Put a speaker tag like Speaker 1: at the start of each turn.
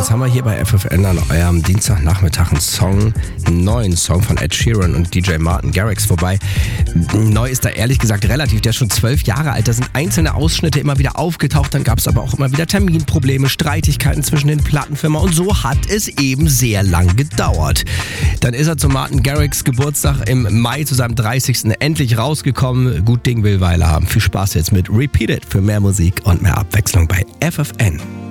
Speaker 1: was haben wir hier bei FFN an eurem Dienstagnachmittag? Einen neuen Song von Ed Sheeran und DJ Martin Garrix. Wobei, neu ist da ehrlich gesagt relativ. Der ist schon 12 Jahre alt. Da sind einzelne Ausschnitte immer wieder aufgetaucht. Dann gab es aber auch immer wieder Terminprobleme, Streitigkeiten zwischen den Plattenfirmen. Und so hat es eben sehr lang gedauert. Dann ist er zu Martin Garrix Geburtstag im Mai zu seinem 30. endlich rausgekommen. Gut Ding will Weile haben. Viel Spaß jetzt mit Repeat It für mehr Musik und mehr Abwechslung bei FFN.